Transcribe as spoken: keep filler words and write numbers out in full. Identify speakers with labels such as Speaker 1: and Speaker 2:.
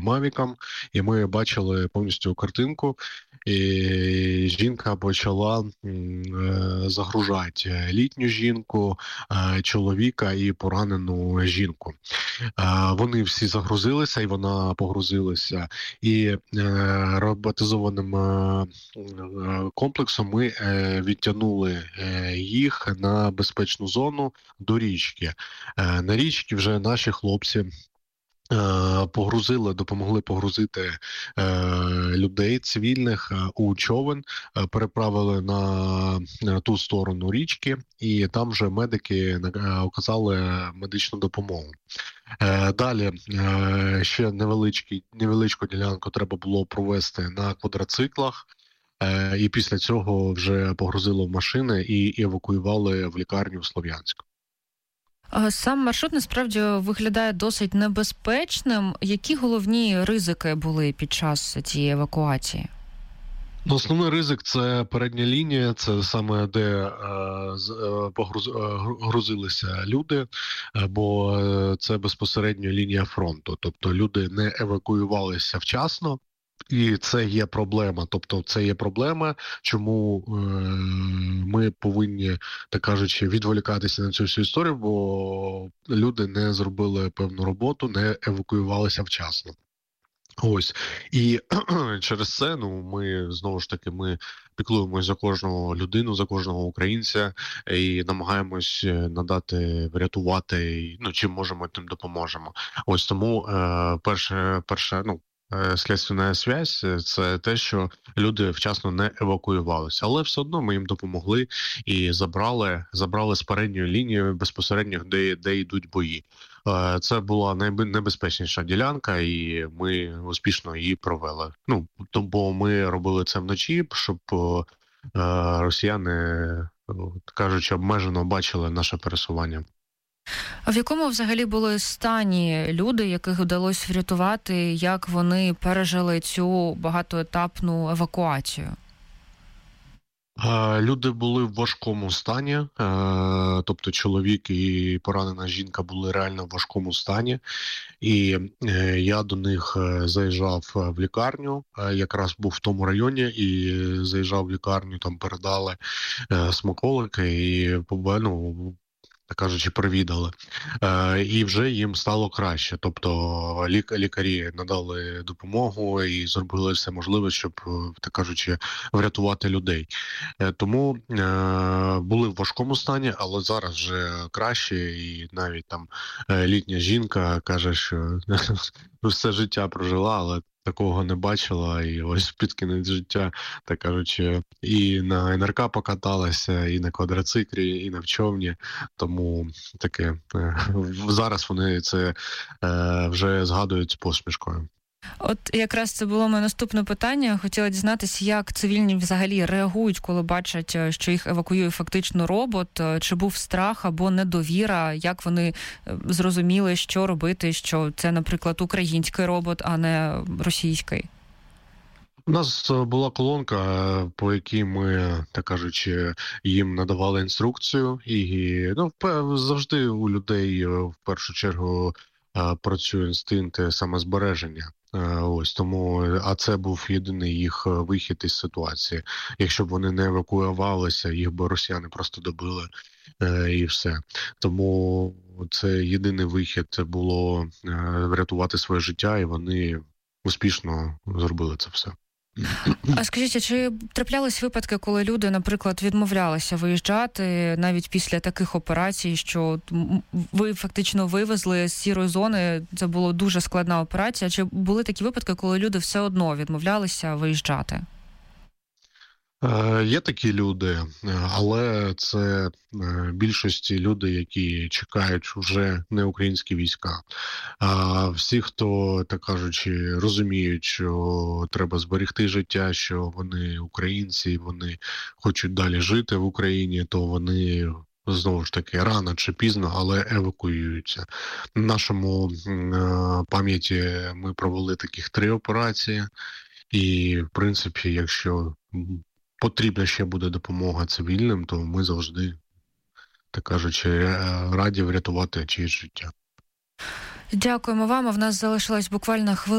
Speaker 1: мавіком, і ми бачили повністю картинку, і жінка почала м, загружати літню жінку, е, чоловіка і поранену жінку. Е, Вони всі загрузилися, і вона погрузилася. І е, роботизованим е, е, комплексом ми е, відтягнули е, їх на безпечну зону до річки. Е, На річці вже наші хлопці Е, погрузили, допомогли погрузити е, людей цивільних е, у човен, е, переправили на, на ту сторону річки, і там вже медики е, оказали медичну допомогу. Е, далі е, ще невеличкий, невеличку ділянку треба було провести на квадроциклах, е, і після цього вже погрузили в машини і евакуювали в лікарню в Слов'янськ.
Speaker 2: Сам маршрут насправді виглядає досить небезпечним. Які головні ризики були під час цієї евакуації?
Speaker 1: Ну, основний ризик – це передня лінія, це саме де е, е, погруз, е, грузилися люди, е, бо це безпосередньо лінія фронту. Тобто люди не евакуювалися вчасно. І це є проблема. Тобто це є проблема, чому е, ми повинні, так кажучи, відволікатися на цю всю історію, бо люди не зробили певну роботу, не евакуювалися вчасно. Ось. І через це, ну, ми, знову ж таки, ми піклуємося за кожного людину, за кожного українця і намагаємось надати, врятувати, ну, чим можемо, тим допоможемо. Ось тому е, перше, перше, ну, слідственна зв'язь – це те, що люди вчасно не евакуювалися. Але все одно ми їм допомогли і забрали, забрали з передньої лінії безпосередньо, де, де йдуть бої. Це була найнебезпечніша ділянка, і ми успішно її провели. Ну, бо ми робили це вночі, щоб росіяни, кажучи, обмежено бачили наше пересування.
Speaker 2: А в якому взагалі були стані люди, яких вдалося врятувати, як вони пережили цю багатоетапну евакуацію?
Speaker 1: Люди були в важкому стані, тобто чоловік і поранена жінка були реально в важкому стані. І я до них заїжджав в лікарню, якраз був в тому районі, і заїжджав в лікарню, там передали смаколики і, ну, так кажучи, провідали. Е, і вже їм стало краще. Тобто лік, лікарі надали допомогу і зробили все можливе, щоб, так кажучи, врятувати людей. Е, тому е, були в важкому стані, але зараз вже краще. І навіть там е, літня жінка каже, що все життя прожила, але такого не бачила, і ось під кінець життя, так кажучи, і на ен ер ка покаталася, і на квадроциклі, і на човні. Тому таке, зараз вони це вже згадують з посмішкою.
Speaker 2: От якраз це було моє наступне питання. Хотіла дізнатися, як цивільні взагалі реагують, коли бачать, що їх евакуює фактично робот. Чи був страх або недовіра? Як вони зрозуміли, що робити, що це, наприклад, український робот, а не російський?
Speaker 1: У нас була колонка, по якій ми, так кажучи, їм надавали інструкцію. І, ну, завжди у людей в першу чергу працює інстинкт самозбереження. Ось тому, а це був єдиний їх вихід із ситуації. Якщо б вони не евакуювалися, їх би росіяни просто добили е, і все. Тому це єдиний вихід було е, врятувати своє життя, і вони успішно зробили це все.
Speaker 2: А скажіть, а чи траплялись випадки, коли люди, наприклад, відмовлялися виїжджати навіть після таких операцій, що ви фактично вивезли з сірої зони, це була дуже складна операція, чи були такі випадки, коли люди все одно відмовлялися виїжджати?
Speaker 1: Є такі люди, але це більшості люди, які чекають вже не українські війська. А всі, хто, так кажучи, розуміють, що треба зберегти життя, що вони українці, вони хочуть далі жити в Україні, то вони, знову ж таки, рано чи пізно, але евакуюються. На нашому пам'яті ми провели таких три операції, і, в принципі, якщо потрібна ще буде допомога цивільним, то ми завжди, так кажучи, раді врятувати чиєсь життя.
Speaker 2: Дякуємо вам. А в нас залишилась буквально хвилина.